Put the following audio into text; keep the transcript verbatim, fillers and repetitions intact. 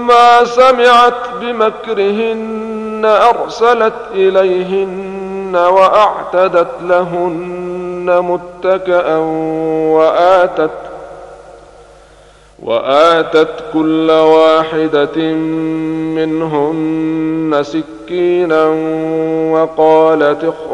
فلما سمعت بمكرهن أرسلت إليهن وأعتدت لهن متكئا وآتت وآتت كل واحدة منهن سكينا وقالت